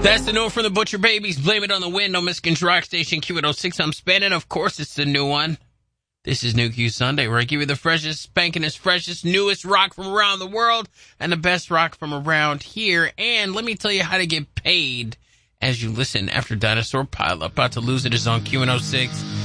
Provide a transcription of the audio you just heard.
That's the note from the Butcher Babies. Blame it on the wind on Michigan's rock station Q106. I'm spinning. Of course, it's the new one. This is New Q Sunday, where I give you the freshest, spankingest, freshest, newest rock from around the world and the best rock from around here. And let me tell you how to get paid as you listen after Dinosaur Pileup. About to lose it is on Q106.